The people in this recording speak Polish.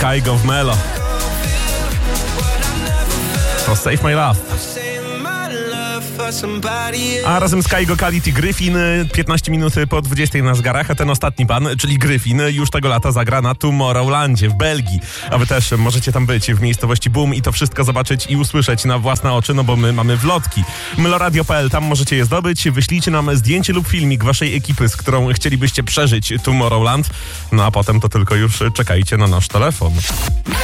Kygo w Melo. To Save My Love. A razem z Kygo Khalid i Gryfin 15 minut po 20 na zegarach, a ten ostatni pan, czyli Gryfin, już tego lata zagra na Tomorrowlandzie w Belgii. A wy też możecie tam być w miejscowości Boom i to wszystko zobaczyć i usłyszeć na własne oczy, no bo my mamy wlotki. Meloradio.pl, tam możecie je zdobyć. Wyślijcie nam zdjęcie lub filmik waszej ekipy, z którą chcielibyście przeżyć Tomorrowland. No a potem to tylko już czekajcie na nasz telefon.